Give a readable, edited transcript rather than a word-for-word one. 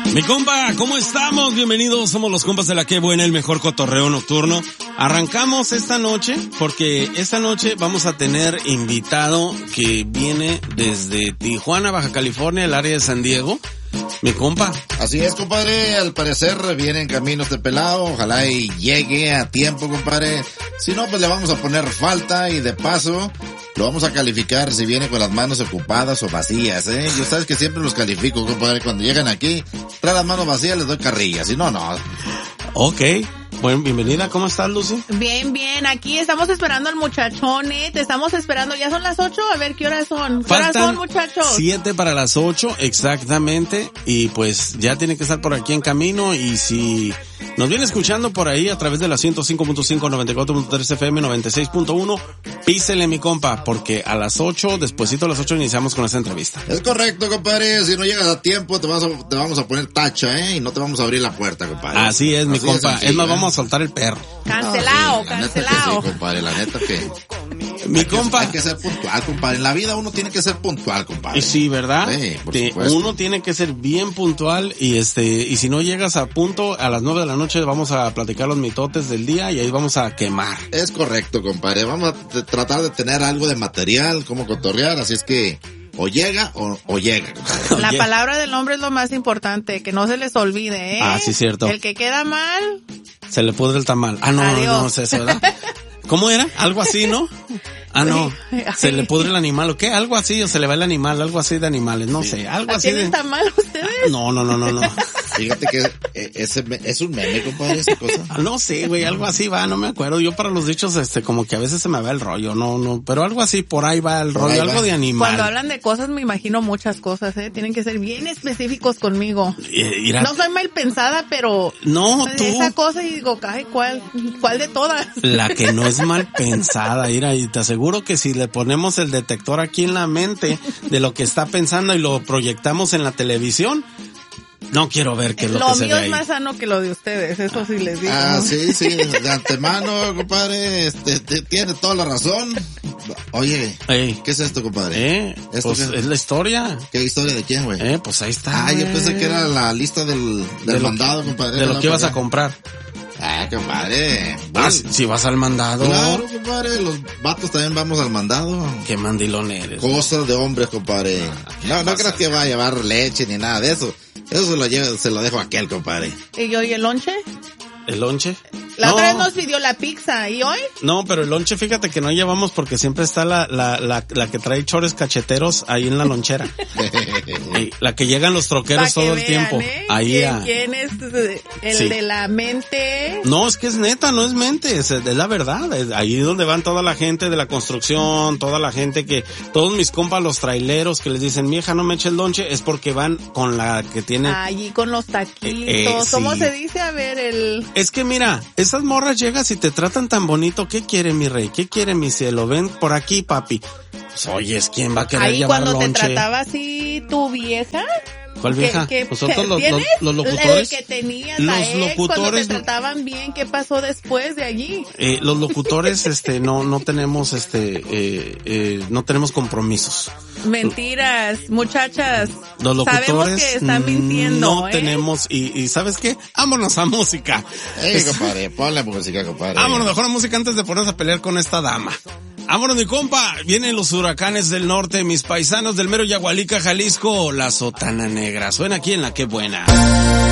Mi compa, ¿cómo estamos? Bienvenidos, somos los compas de la Qué Buena, el mejor cotorreo nocturno. Arrancamos esta noche, porque esta noche vamos a tener invitado que viene desde Tijuana, Baja California, el área de San Diego. Mi compa. Así es, compadre, al parecer viene en camino este pelado, ojalá y llegue a tiempo, compadre. Si no, pues le vamos a poner falta y de paso lo vamos a calificar si viene con las manos ocupadas o vacías, Yo sabes que siempre los califico, compadre, cuando llegan aquí, trae las manos vacías, les doy carrilla, si no, no. Ok. Bueno, bienvenida, ¿cómo estás, Lucy? Bien, aquí estamos esperando al muchachón, te estamos esperando, ya son las 8, a ver qué horas son. ¿Qué horas son, muchachos? 7 para las 8, exactamente, y pues ya tiene que estar por aquí en camino, y si nos viene escuchando por ahí a través de la 105.5, 94.3 FM, 96.1, písele, mi compa, porque a las 8, despuesito a las 8 iniciamos con esta entrevista. Es correcto, compadre, si no llegas a tiempo te vamos a poner tacha, y no te vamos a abrir la puerta, compadre. Así es, mi compa, es más, vamos a soltar el perro. Cancelado, sí, cancelado. Sí, compadre, la neta que... Mi compa. Hay que ser puntual, compadre. En la vida uno tiene que ser puntual, compadre. Sí, ¿verdad? Sí, por supuesto. Uno tiene que ser bien puntual y si no llegas a punto, a las 9 de la noche vamos a platicar los mitotes del día y ahí vamos a quemar. Es correcto, compadre. Vamos a tratar de tener algo de material, como cotorrear, así es que o llega o llega, compadre. La palabra del hombre es lo más importante, que no se les olvide, Ah, sí, cierto. El que queda mal... Se le pudre el tamal. Ah, no, adiós. no es eso, ¿verdad? ¿Cómo era? Algo así, ¿no? Ah, no. Se le pudre el animal, ¿o qué? Algo así, o se le va el animal, algo así de animales, no sé, algo así. ¿Tienen tamal ustedes? No. Fíjate que es un meme, compadre, esa cosa. No sé, güey, algo así va, no me acuerdo. Yo para los dichos, como que a veces se me va el rollo, no, pero algo así, por ahí va el rollo, algo de animal. Cuando hablan de cosas me imagino muchas cosas, Tienen que ser bien específicos conmigo. No soy mal pensada, pero... No, tú. Esa cosa y digo, ay, ¿cuál de todas? La que no es mal pensada, mira, y te aseguro que si le ponemos el detector aquí en la mente de lo que está pensando y lo proyectamos en la televisión, no quiero ver qué es lo que se ve ahí. Lo mío es más sano que lo de ustedes, eso sí les digo. Ah, sí, de antemano, compadre, tiene toda la razón. Oye, ¿qué es esto, compadre? ¿Esto pues es la historia. ¿Qué historia de quién, güey? Pues ahí está. Ah, yo pensé que era la lista del mandado, compadre. De lo que ibas a comprar. Ah, compadre. Bueno, si vas al mandado. Claro, compadre, los vatos también vamos al mandado. Qué mandilón eres. Cosas de hombres, compadre. No creas que va a llevar leche ni nada de eso. Eso se lo dejo a aquel, compadre. ¿Y hoy el lonche? ¿El lonche? La otra vez nos pidió la pizza, ¿y hoy? No, pero el lonche, fíjate que no llevamos porque siempre está la que trae chores cacheteros ahí en la lonchera. La que llegan los troqueros todo el tiempo. Ahí ¿Quién es el de la mente? No, es que es neta, no es mente, es la verdad. Es ahí donde van toda la gente de la construcción, toda la gente todos mis compas, los traileros que les dicen, vieja, no me eche el lonche, es porque van con la que tiene... Allí con los taquitos, ¿cómo se dice? A ver, Es que mira, esas morras llegas y te tratan tan bonito. ¿Qué quiere mi rey? ¿Qué quiere mi cielo? Ven por aquí, papi. Pues, oyes, ¿quién va a querer llevar lonche? Ahí cuando te trataba así tu vieja. ¿Cuál vieja? Nosotros los locutores. El que tenías los ex, locutores cuando te trataban bien, ¿qué pasó después de allí? Los locutores, no tenemos, no tenemos compromisos. Mentiras, muchachas. Los locutores sabemos que están mintiendo, no tenemos, y ¿sabes qué? Vámonos a música. Compadre, ponle música, compadre. Vámonos mejor a música antes de ponernos a pelear con esta dama. Vámonos, mi compa. Vienen los huracanes del norte, mis paisanos del mero Yagualica, Jalisco. La sotana negra. Suena aquí en La Qué Buena.